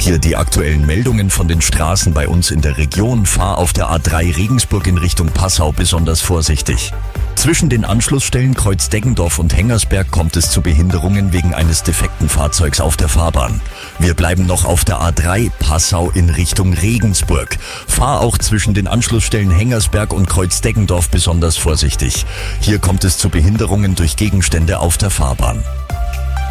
Hier die aktuellen Meldungen von den Straßen bei uns in der Region. Fahr auf der A3 Regensburg in Richtung Passau besonders vorsichtig. Zwischen den Anschlussstellen Kreuz Deggendorf und Hengersberg kommt es zu Behinderungen wegen eines defekten Fahrzeugs auf der Fahrbahn. Wir bleiben noch auf der A3 Passau in Richtung Regensburg. Fahr auch zwischen den Anschlussstellen Hengersberg und Kreuz Deggendorf besonders vorsichtig. Hier kommt es zu Behinderungen durch Gegenstände auf der Fahrbahn.